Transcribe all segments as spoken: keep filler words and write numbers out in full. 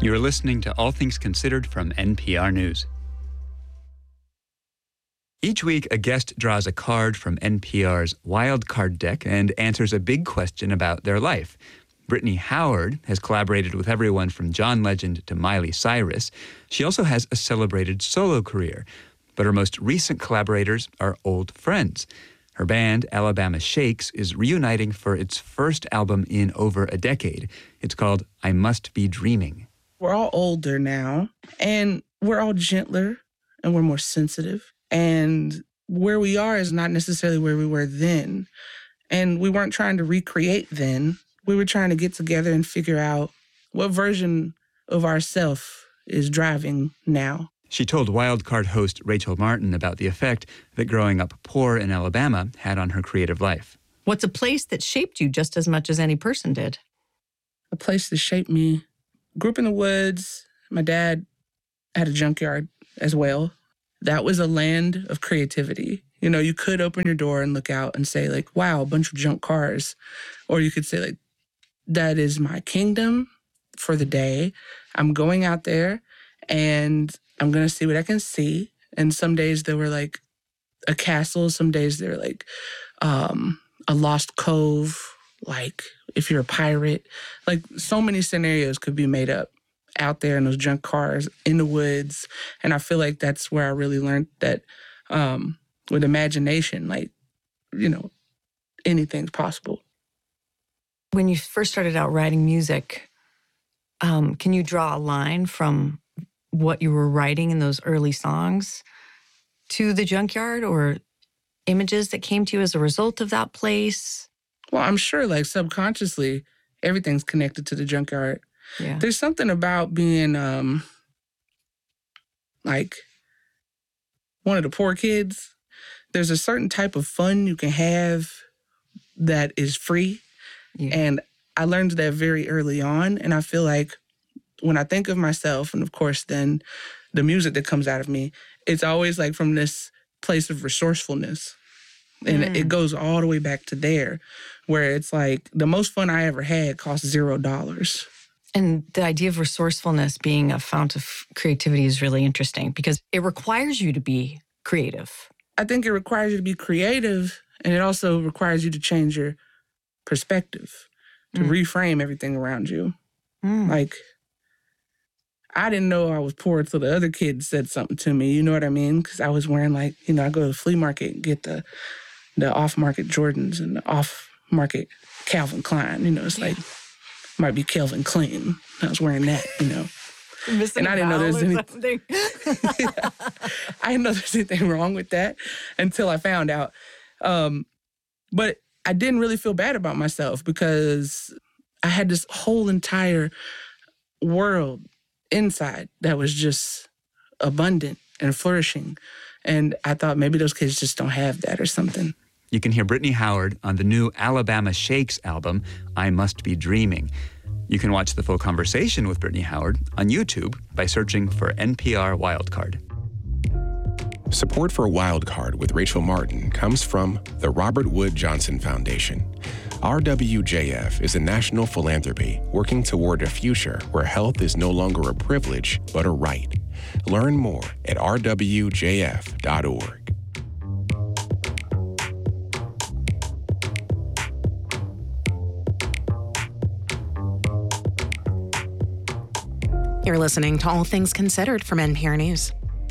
You're listening to All Things Considered from N P R News. Each week, a guest draws a card from N P R's Wild Card deck and answers a big question about their life. Brittany Howard has collaborated with everyone from John Legend to Miley Cyrus. She also has a celebrated solo career, but her most recent collaborators are old friends. Her band, Alabama Shakes, is reuniting for its first album in over a decade. It's called I Must Be Dreaming. We're all older now, and we're all gentler, and we're more sensitive. And where we are is not necessarily where we were then. And we weren't trying to recreate then. We were trying to get together and figure out what version of ourself is driving now. She told Wildcard host Rachel Martin about the effect that growing up poor in Alabama had on her creative life. What's a place that shaped you just as much as any person did? A place that shaped me. Grew up in the woods. My dad had a junkyard as well. That was a land of creativity. You know, you could open your door and look out and say, like, wow, a bunch of junk cars. Or you could say, like, that is my kingdom for the day. I'm going out there and I'm going to see what I can see. And some days there were, like, a castle. Some days they were, like, um, a lost cove. Like, if you're a pirate. Like, so many scenarios could be made up out there in those junk cars, in the woods. And I feel like that's where I really learned that um, with imagination, like, you know, anything's possible. When you first started out writing music, um, can you draw a line from what you were writing in those early songs to the junkyard, or images that came to you as a result of that place? Well, I'm sure, like, subconsciously, everything's connected to the junkyard. Yeah. There's something about being, um, like, one of the poor kids. There's a certain type of fun you can have that is free. Yeah. And I learned that very early on. And I feel like when I think of myself, and of course then the music that comes out of me, it's always like from this place of resourcefulness. And mm. it goes all the way back to there, where it's like the most fun I ever had cost zero dollars. And the idea of resourcefulness being a fount of creativity is really interesting because it requires you to be creative. I think it requires you to be creative, and it also requires you to change your perspective, to mm. reframe everything around you. Mm. Like, I didn't know I was poor until the other kids said something to me, you know what I mean? Because I was wearing, like, you know, I go to the flea market and get the the off-market Jordans and the off-market Calvin Klein. You know, it's yeah. like, might be Calvin Klein. I was wearing that, you know. Missing and I didn't know there's any, something. yeah. I didn't know there's anything wrong with that until I found out. Um, but I didn't really feel bad about myself because I had this whole entire world inside that was just abundant and flourishing. And I thought maybe those kids just don't have that or something. You can hear Brittany Howard on the new Alabama Shakes album, I Must Be Dreaming. You can watch the full conversation with Brittany Howard on YouTube by searching for N P R Wildcard. Support for Wildcard with Rachel Martin comes from the Robert Wood Johnson Foundation. R W J F is a national philanthropy working toward a future where health is no longer a privilege, but a right. Learn more at r w j f dot org. You're listening to All Things Considered from N P R News.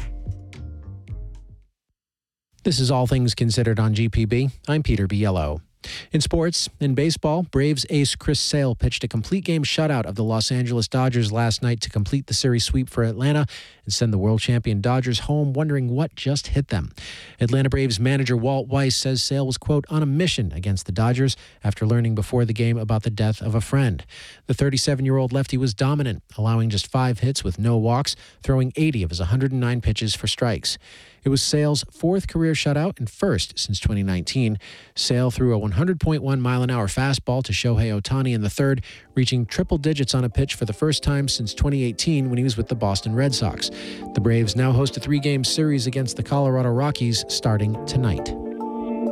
This is All Things Considered on G P B. I'm Peter Biello. In sports, in baseball, Braves ace Chris Sale pitched a complete game shutout of the Los Angeles Dodgers last night to complete the series sweep for Atlanta and send the world champion Dodgers home wondering what just hit them. Atlanta Braves manager Walt Weiss says Sale was, quote, on a mission against the Dodgers after learning before the game about the death of a friend. The thirty-seven-year-old lefty was dominant, allowing just five hits with no walks, throwing eighty of his one hundred nine pitches for strikes. It was Sale's fourth career shutout and first since twenty nineteen. Sale threw a one hundred point one mile an hour fastball to Shohei Ohtani in the third, reaching triple digits on a pitch for the first time since twenty eighteen when he was with the Boston Red Sox. The Braves now host a three-game series against the Colorado Rockies starting tonight.